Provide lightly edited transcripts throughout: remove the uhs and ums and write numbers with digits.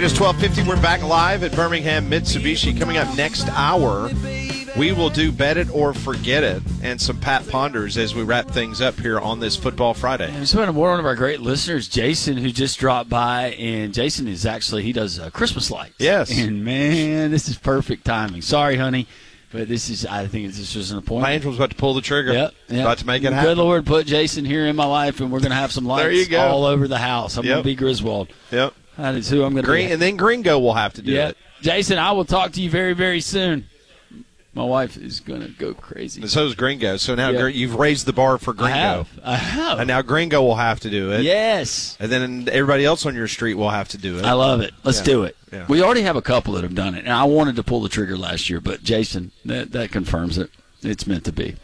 It is 12:50. We're back live at Birmingham Mitsubishi. Coming up next hour, we will do Bet It or Forget It and some Pat Ponders as we wrap things up here on this Football Friday. And we had one of our great listeners, Jason, who just dropped by. And Jason is actually, he does Christmas lights. Yes. And, man, this is perfect timing. Sorry, honey. But I think this was an appointment. My angel's about to pull the trigger. Yep. About to make it happen. Good Lord, put Jason here in my life, and we're going to have some lights all over the house. I'm going to be Griswold. Yep. That is who I'm going to be. And then Gringo will have to do it. Jason, I will talk to you very, very soon. My wife is going to go crazy. And so is Gringo. So now you've raised the bar for Gringo. I have. And now Gringo will have to do it. Yes. And then everybody else on your street will have to do it. I love it. Let's do it. Yeah. We already have a couple that have done it. And I wanted to pull the trigger last year, but Jason, that confirms it. It's meant to be.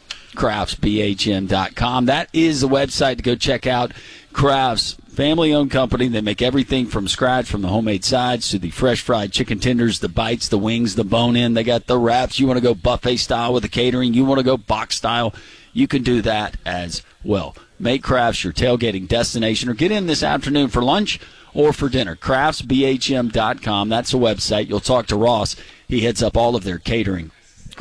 CraftsBHM.com. That is the website to go check out. Crafts, family-owned company. They make everything from scratch, from the homemade sides to the fresh fried chicken tenders, the bites, the wings, the bone-in. They got the wraps. You want to go buffet style with the catering. You want to go box style. You can do that as well. Make Crafts your tailgating destination, or get in this afternoon for lunch or for dinner. CraftsBHM.com. That's the website. You'll talk to Ross. He heads up all of their catering.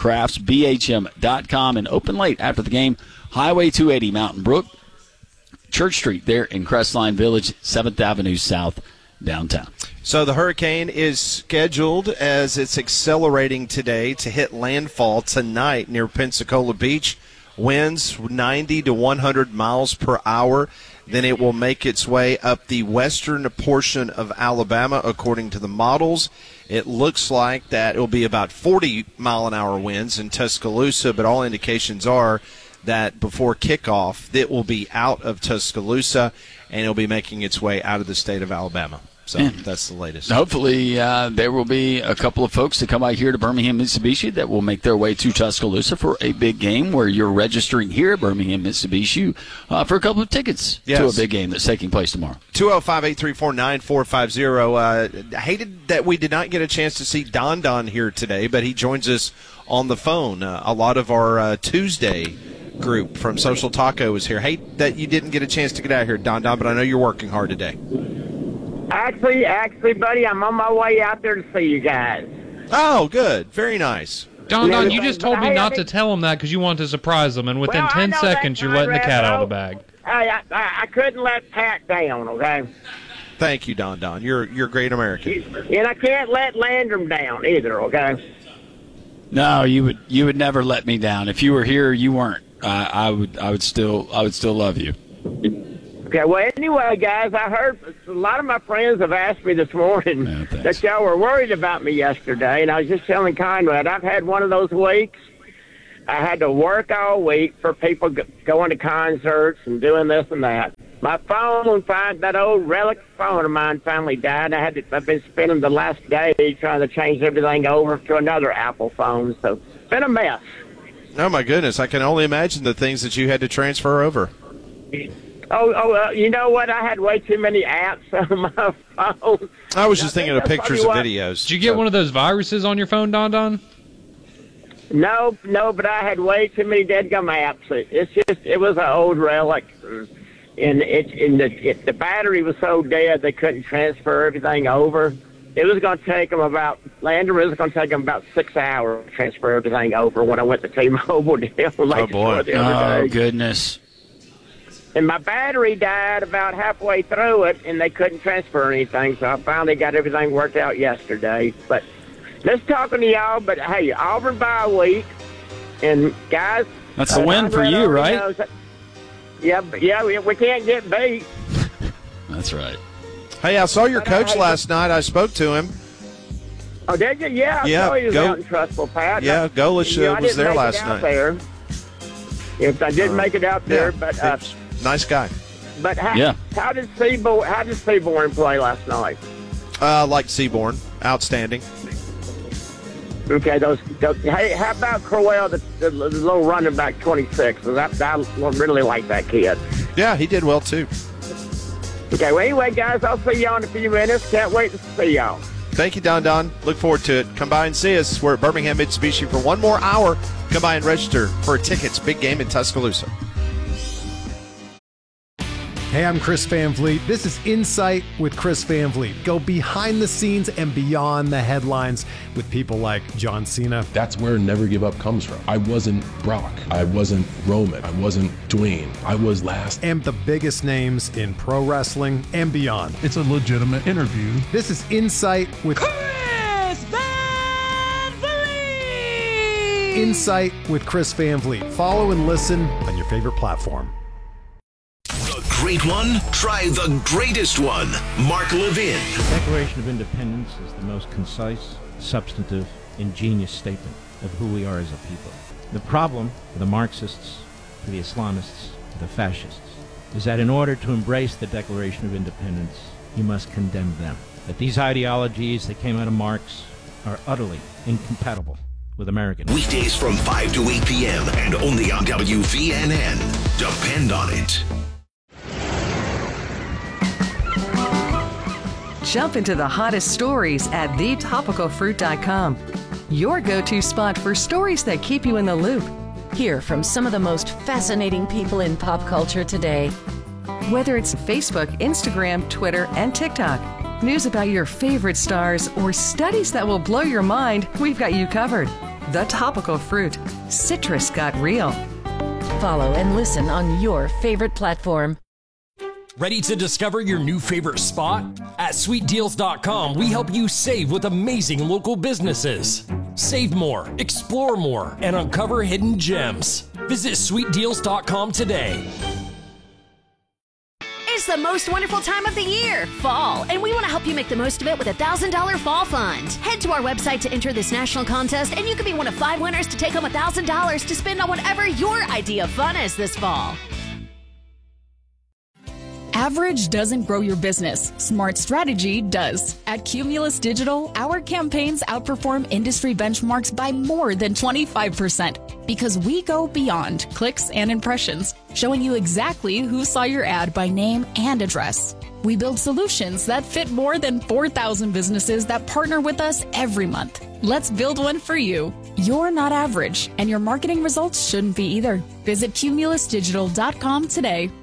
CraftsBHM.com, and open late after the game. Highway 280, Mountain Brook, Church Street there in Crestline Village, 7th Avenue South, downtown. So the hurricane is scheduled, as it's accelerating today, to hit landfall tonight near Pensacola Beach. Winds 90 to 100 miles per hour. Then it will make its way up the western portion of Alabama, according to the models. It looks like that it will be about 40-mile-an-hour winds in Tuscaloosa, but all indications are that before kickoff, it will be out of Tuscaloosa, and it will be making its way out of the state of Alabama. So that's the latest. Hopefully there will be a couple of folks that come out here to Birmingham Mitsubishi that will make their way to Tuscaloosa for a big game, where you're registering here at Birmingham Mitsubishi for a couple of tickets to a big game that's taking place tomorrow. 205-834-9450. Hated that we did not get a chance to see Don Don here today, but he joins us on the phone. A lot of our Tuesday group from Social Taco is here. Hate that you didn't get a chance to get out here, Don Don, but I know you're working hard today. Actually, buddy, I'm on my way out there to see you guys. Oh, good. Very nice. Don, you just told me not to tell him that because you wanted to surprise him, and within 10 seconds you're letting the cat out of the bag. I couldn't let Pat down, okay? Thank you, Don Don. You're a great American. And I can't let Landrum down either, okay? No, you would never let me down. If you were here, you weren't. I would still love you. Okay, well, anyway, guys, I heard a lot of my friends have asked me this morning that y'all were worried about me yesterday, and I was just telling Conrad, I've had one of those weeks. I had to work all week for people going to concerts and doing this and that. My phone, that old relic phone of mine finally died. I've been spending the last day trying to change everything over to another Apple phone, so it's been a mess. Oh, my goodness. I can only imagine the things that you had to transfer over. You know what? I had way too many apps on my phone. I was just thinking of pictures and videos. Did you get one of those viruses on your phone, Don Don? No, but I had way too many deadgum apps. It was an old relic, and the battery was so dead they couldn't transfer everything over. It was going to take them about 6 hours to transfer everything over when I went to T-Mobile deal. Oh, boy. Oh, goodness. And my battery died about halfway through it, and they couldn't transfer anything, so I finally got everything worked out yesterday. But just talking to y'all, but hey, Auburn by a week, and guys... That's a win for you, right? Yeah, we can't get beat. That's right. Hey, I saw your coach last night. I spoke to him. Oh, did you? Yeah, I saw he was out in Trustful, Pat. Yeah, Golish was there last night. Yes, I did make it out there, but... nice guy. But how did Seaborn play last night? Like Seaborn. Outstanding. Okay, hey, how about Crowell, the little running back 26? I really like that kid. Yeah, he did well, too. Okay, well, anyway, guys, I'll see y'all in a few minutes. Can't wait to see y'all. Thank you, Don Don. Look forward to it. Come by and see us. We're at Birmingham Mitsubishi for one more hour. Come by and register for tickets. Big game in Tuscaloosa. Hey, I'm Chris Van Vliet. This is Insight with Chris Van Vliet. Go behind the scenes and beyond the headlines with people like John Cena. That's where Never Give Up comes from. I wasn't Brock. I wasn't Roman. I wasn't Dwayne. I was last. And the biggest names in pro wrestling and beyond. It's a legitimate interview. This is Insight with Chris Van Vliet. Insight with Chris Van Vliet. Follow and listen on your favorite platform. Great one? Try the greatest one. Mark Levin. The Declaration of Independence is the most concise, substantive, ingenious statement of who we are as a people. The problem for the Marxists, for the Islamists, for the fascists, is that in order to embrace the Declaration of Independence, you must condemn them. That these ideologies that came out of Marx are utterly incompatible with American. Weekdays from 5 to 8 p.m. and only on WVNN. Depend on it. Jump into the hottest stories at thetopicalfruit.com. Your go-to spot for stories that keep you in the loop. Hear from some of the most fascinating people in pop culture today. Whether it's Facebook, Instagram, Twitter, and TikTok, news about your favorite stars, or studies that will blow your mind, we've got you covered. The Topical Fruit. Citrus got real. Follow and listen on your favorite platform. Ready to discover your new favorite spot? At SweetDeals.com, we help you save with amazing local businesses. Save more, explore more, and uncover hidden gems. Visit SweetDeals.com today. It's the most wonderful time of the year, fall, and we want to help you make the most of it with a $1,000 fall fund. Head to our website to enter this national contest, and you could be one of 5 winners to take home $1,000 to spend on whatever your idea of fun is this fall. Average doesn't grow your business. Smart strategy does. At Cumulus Digital, our campaigns outperform industry benchmarks by more than 25% because we go beyond clicks and impressions, showing you exactly who saw your ad by name and address. We build solutions that fit more than 4,000 businesses that partner with us every month. Let's build one for you. You're not average, and your marketing results shouldn't be either. Visit CumulusDigital.com today.